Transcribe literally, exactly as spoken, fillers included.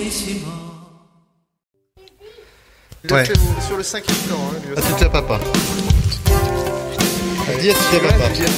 Ouais. Sur le cinquième temps, hein, lui À aussi. tout à papa. Dis à tout à papa.